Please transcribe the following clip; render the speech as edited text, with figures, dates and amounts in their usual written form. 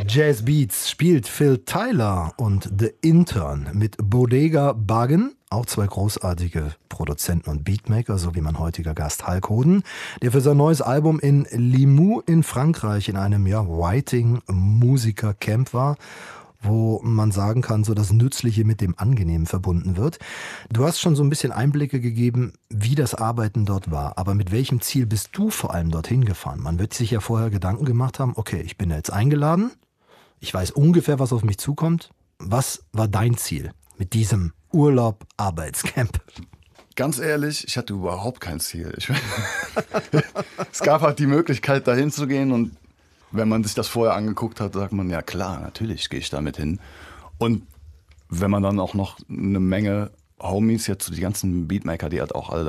Jazz Beats spielt Phil Tyler und The Intern mit Bodega Bargain, auch zwei großartige Produzenten und Beatmaker, so wie mein heutiger Gast Hulk Hoden, der für sein neues Album in Limoux in Frankreich in einem Writing-Musiker-Camp war, wo man sagen kann, so das Nützliche mit dem Angenehmen verbunden wird. Du hast schon so ein bisschen Einblicke gegeben, wie das Arbeiten dort war. Aber mit welchem Ziel bist du vor allem dorthin gefahren? Man wird sich ja vorher Gedanken gemacht haben, okay, ich bin da jetzt eingeladen, ich weiß ungefähr, was auf mich zukommt. Was war dein Ziel mit diesem Urlaub-Arbeitscamp? Ganz ehrlich, ich hatte überhaupt kein Ziel. Es gab halt die Möglichkeit, dahin zu gehen, und wenn man sich das vorher angeguckt hat, sagt man, ja klar, natürlich gehe ich damit hin. Und wenn man dann auch noch eine Menge Homies, jetzt die ganzen Beatmaker, die halt auch alle